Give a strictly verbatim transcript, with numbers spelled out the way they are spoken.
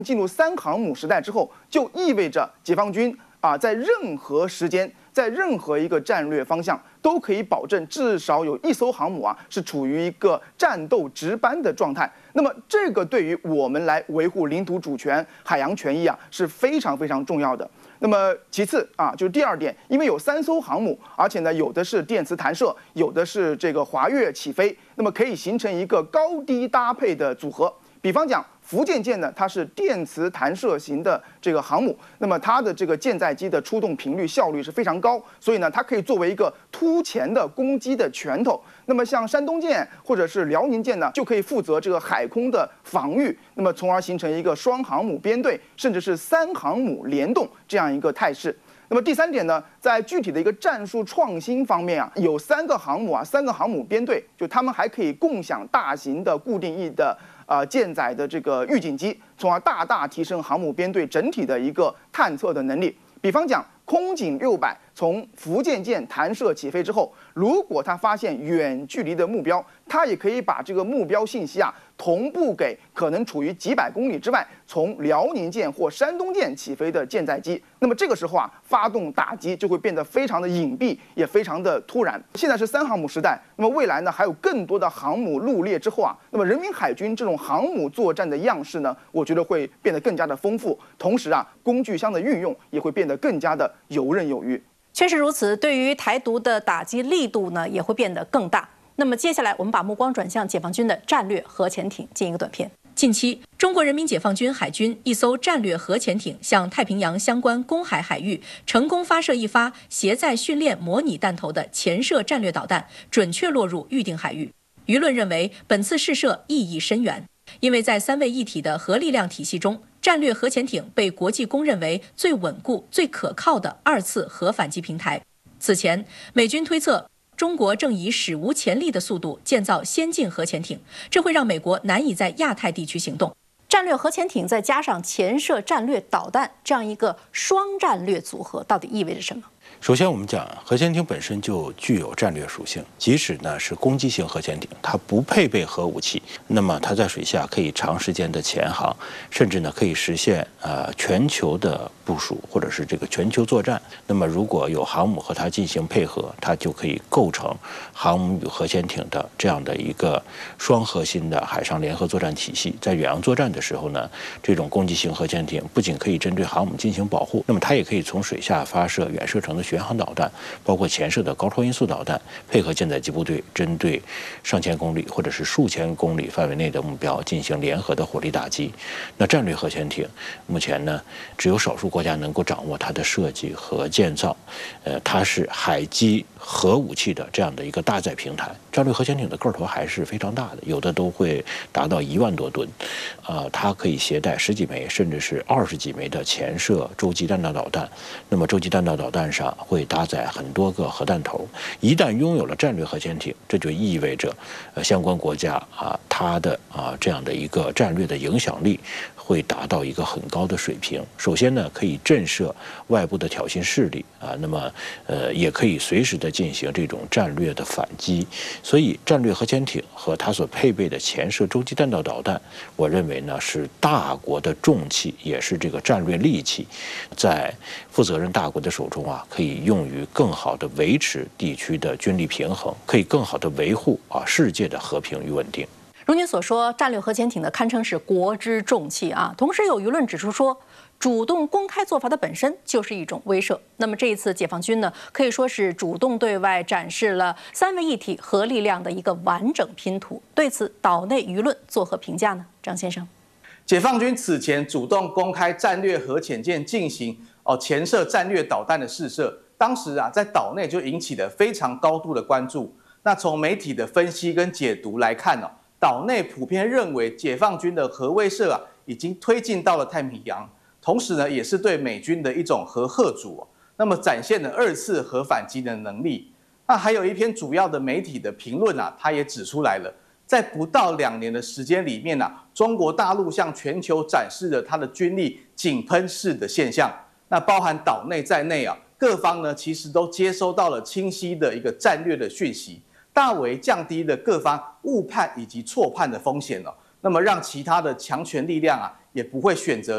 进入三航母时代之后，就意味着解放军啊，在任何时间，在任何一个战略方向，都可以保证至少有一艘航母啊是处于一个战斗值班的状态。那么，这个对于我们来维护领土主权、海洋权益啊是非常非常重要的。那么其次啊，就是第二点，因为有三艘航母，而且呢，有的是电磁弹射，有的是这个滑跃起飞，那么可以形成一个高低搭配的组合。比方讲，福建舰呢，它是电磁弹射型的这个航母，那么它的这个舰载机的出动频率效率是非常高，所以呢，它可以作为一个突前的攻击的拳头。那么像山东舰或者是辽宁舰呢，就可以负责这个海空的防御，那么从而形成一个双航母编队，甚至是三航母联动这样一个态势。那么第三点呢，在具体的一个战术创新方面啊，有三个航母啊，三个航母编队，就他们还可以共享大型的固定翼的呃舰载的这个预警机，从而大大提升航母编队整体的一个探测的能力。比方讲，空警六百从福建舰弹射起飞之后，如果它发现远距离的目标，它也可以把这个目标信息啊同步给可能处于几百公里之外从辽宁舰或山东舰起飞的舰载机。那么这个时候啊，发动打击就会变得非常的隐蔽，也非常的突然。现在是三航母时代，那么未来呢还有更多的航母入列之后啊，那么人民海军这种航母作战的样式呢，我觉得会变得更加的丰富，同时啊，工具箱的运用也会变得更加的游刃有余。 确实如此，对于台独的打击力度呢，也会变得更大。那么接下来，我们把目光转向解放军的战略核潜艇，进一个短片。近期，中国人民解放军海军一艘战略核潜艇向太平洋相关公海海域成功发射一发携载训练模拟弹头的潜射战略导弹，准确落入预定海域。舆论认为，本次试射意义深远，因为在三位一体的核力量体系中，战略核潜艇被国际公认为最稳固、最可靠的二次核反击平台。此前，美军推测中国正以史无前例的速度建造先进核潜艇，这会让美国难以在亚太地区行动。战略核潜艇再加上潜射战略导弹，这样一个双战略组合，到底意味着什么？ 首先，我们讲核潜艇本身就具有战略属性，即使呢是攻击型核潜艇，它不配备核武器，那么它在水下可以长时间的潜航，甚至呢可以实现呃全球的部署或者是这个全球作战。那么如果有航母和它进行配合，它就可以构成航母与核潜艇的这样的一个双核心的海上联合作战体系。在远洋作战的时候呢，这种攻击型核潜艇不仅可以针对航母进行保护，那么它也可以从水下发射远射程的巡航导弹，包括潜射的高超音速导弹，配合舰载机部队针对上千公里或者是数千公里范围内的目标进行联合的火力打击。那战略核潜艇目前呢，只有少数国家能够掌握它的设计和建造，呃，它是海基核武器的这样的一个搭载平台。战略核潜艇的个头还是非常大的，有的都会达到一万多吨，呃，它可以携带十几枚甚至是二十几枚的潜射洲际弹道导弹。那么洲际弹道导弹上会搭载很多个核弹头。一旦拥有了战略核潜艇，这就意味着，呃，相关国家啊，它的啊这样的一个战略的影响力会达到一个很高的水平。首先呢，可以震慑外部的挑衅势力啊，那么呃，也可以随时的进行这种战略的反击。所以，战略核潜艇和它所配备的潜射洲际弹道导弹，我认为呢是大国的重器，也是这个战略利器，在负责任大国的手中啊，可以用于更好的维持地区的军力平衡，可以更好的维护啊世界的和平与稳定。 如您所说，战略核潜艇呢堪称是国之重器啊。同时有舆论指出说，主动公开做法的本身就是一种威慑。那么这一次解放军呢，可以说是主动对外展示了三位一体核力量的一个完整拼图。对此，岛内舆论作何评价呢？张先生， 解放军此前主动公开战略核潜舰进行哦潜射战略导弹的试射，当时啊在岛内就引起了非常高度的关注。那从媒体的分析跟解读来看哦，岛内普遍认为解放军的核威慑啊已经推进到了太平洋。同时呢，也是对美军的一种核吓阻、哦，那么展现了二次核反击的能力。那还有一篇主要的媒体的评论啊，它也指出来了，在不到两年的时间里面啊，中国大陆向全球展示了它的军力井喷式的现象。那包含岛内在内啊，各方呢其实都接收到了清晰的一个战略的讯息，大为降低了各方误判以及错判的风险哦。那么让其他的强权力量啊，也不会选择